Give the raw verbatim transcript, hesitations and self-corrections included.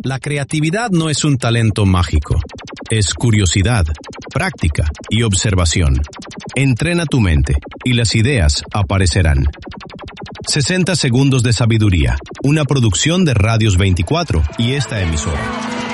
La creatividad no es un talento mágico. Es curiosidad, práctica y observación. Entrena tu mente y las ideas aparecerán. sesenta segundos de sabiduría, una producción de Radios veinticuatro y esta emisora.